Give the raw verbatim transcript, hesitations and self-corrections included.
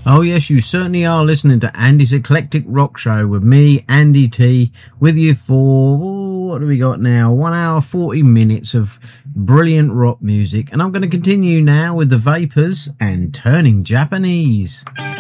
Oh yes, you certainly are listening to Andy's Eclectic Rock Show with me, Andy T, with you for, oh, what do we got now? One hour, forty minutes of brilliant rock music. And I'm going to continue now with the Vapors and Turning Japanese.